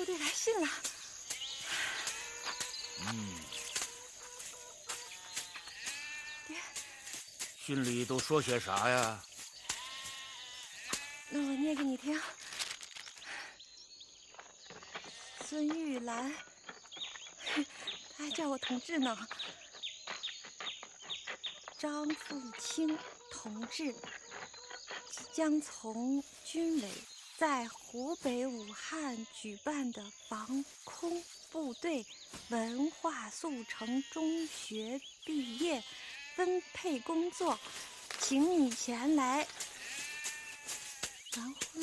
弟来信了。爹， 信里都说些啥呀？ 那我念给你听。孙玉兰，他还叫我同志呢。张富清同志即将从军委在湖北武汉举办的防空部队文化速成中学毕业分配工作，请你前来完婚。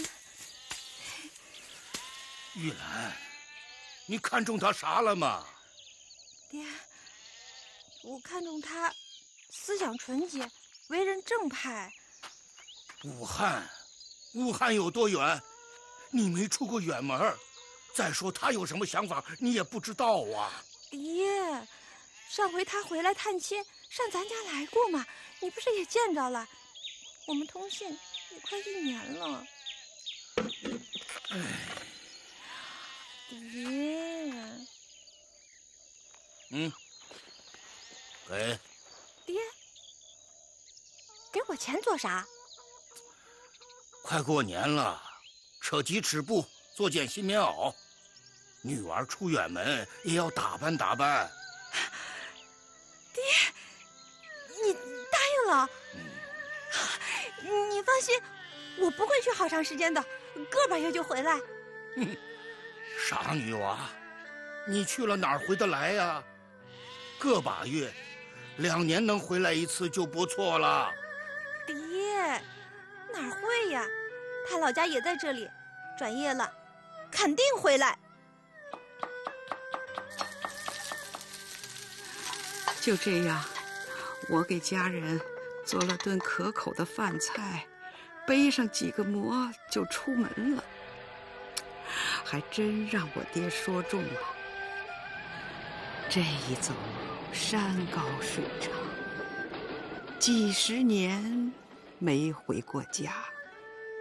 玉兰，你看中他啥了吗？ 爹，我看中他思想纯洁，为人正派。 武汉有多远？你没出过远门。再说他有什么想法，你也不知道啊。 爹，上回他回来探亲，上咱家来过嘛，你不是也见着了？我们通信也快1年了。爹， 给。 爹，给我钱做啥？ 快过年了，扯几尺布，做件新棉袄。女娃出远门也要打扮打扮。 爹，你答应了？你放心，我不会去好长时间的，个把月就回来。 傻女娃，你去了哪儿回得来呀？个把月，2年能回来1次就不错了。 爹，哪会呀？他老家也在这里，转业了，肯定回来。 就这样，我给家人做了顿可口的饭菜，背上几个馍就出门了。还真让我爹说中了。这一走，山高水长，几10年没回过家。